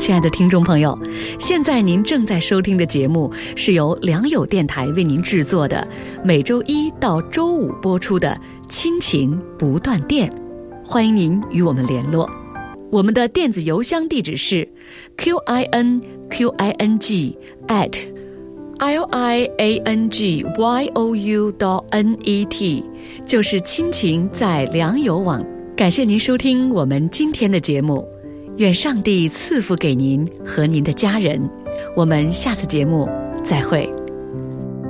亲爱的听众朋友，现在您正在收听的节目是由良友电台为您制作的，每周一到周五播出的亲情不断电。欢迎您与我们联络，我们的电子邮箱地址是 QINQING@liangyou.net， 就是亲情在良友网。感谢您收听我们今天的节目，愿上帝赐福给您和您的家人。我们下次节目再会。